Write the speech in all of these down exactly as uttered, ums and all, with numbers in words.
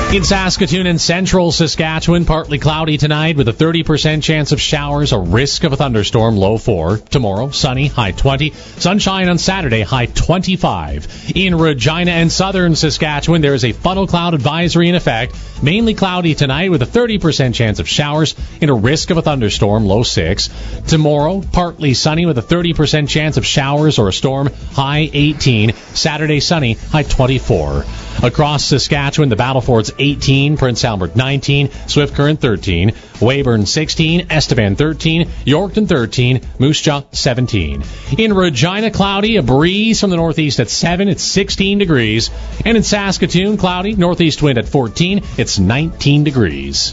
In Saskatoon and central Saskatchewan, partly cloudy tonight with a thirty percent chance of showers, a risk of a thunderstorm, low four. Tomorrow, sunny, high twenty. Sunshine on Saturday, high twenty-five. In Regina and southern Saskatchewan, there is a funnel cloud advisory in effect. Mainly cloudy tonight with a thirty percent chance of showers and a risk of a thunderstorm, low six. Tomorrow, partly sunny with a thirty percent chance of showers or a storm, high eighteen. Saturday, sunny, high twenty-four. Across Saskatchewan, the Battlefords eighteen, Prince Albert nineteen, Swift Current thirteen, Weyburn sixteen, Estevan thirteen, Yorkton thirteen, Moose Jaw seventeen. In Regina, cloudy, a breeze from the northeast at seven, it's sixteen degrees. And in Saskatoon, cloudy, northeast wind at fourteen, it's nineteen degrees.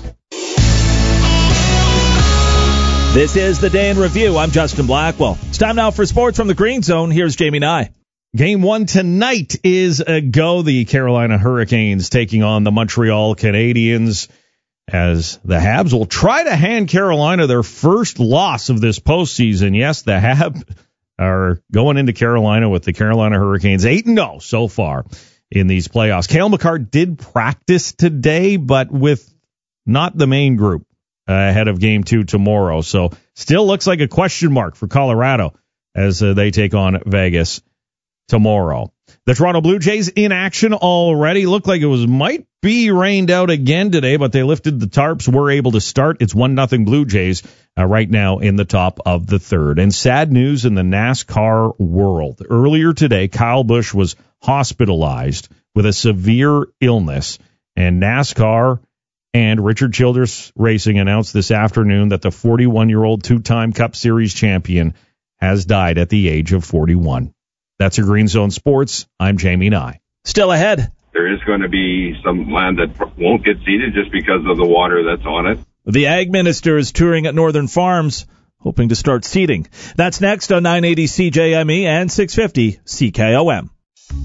This is the Day in Review. I'm Justin Blackwell. It's time now for sports from the Green Zone. Here's Jamie Nye. Game one tonight is a go. The Carolina Hurricanes taking on the Montreal Canadiens as the Habs will try to hand Carolina their first loss of this postseason. Yes, the Habs are going into Carolina with the Carolina Hurricanes eight and oh so far in these playoffs. Cale Makar did practice today, but with not the main group ahead of game two tomorrow. So still looks like a question mark for Colorado as uh, they take on Vegas tomorrow. The Toronto Blue Jays in action already. Looked like it was might be rained out again today, but they lifted the tarps, were able to start. It's one nothing Blue Jays uh, right now in the top of the third. And sad news in the NASCAR world. Earlier today, Kyle Busch was hospitalized with a severe illness, and NASCAR and Richard Childress Racing announced this afternoon that the forty-one-year-old two-time Cup Series champion has died at the age of forty-one. That's your Green Zone Sports. I'm Jamie Nye. Still ahead. There is going to be some land that won't get seeded just because of the water that's on it. The Ag Minister is touring at Northern Farms, hoping to start seeding. That's next on nine eighty C J M E and six fifty C K O M.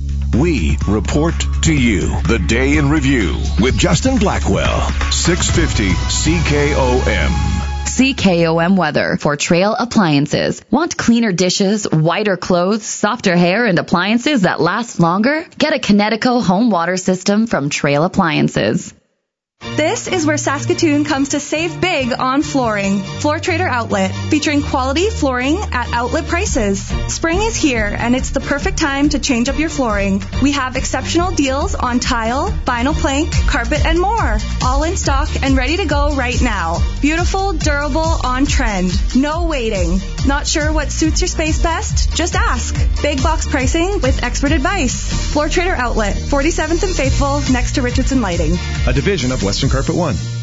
We report to you the Day in Review with Justin Blackwell, six fifty C K O M. C K O M weather for Trail Appliances. Want cleaner dishes, whiter clothes, softer hair, and appliances that last longer? Get a Kinetico home water system from Trail Appliances. This is where Saskatoon comes to save big on flooring. Floor Trader Outlet, featuring quality flooring at outlet prices. Spring is here, and it's the perfect time to change up your flooring. We have exceptional deals on tile, vinyl plank, carpet, and more. All in stock and ready to go right now. Beautiful, durable, on trend. No waiting. Not sure what suits your space best? Just ask. Big box pricing with expert advice. Floor Trader Outlet, forty-seventh and Faithful, next to Richardson Lighting. A division of Western Carpet One.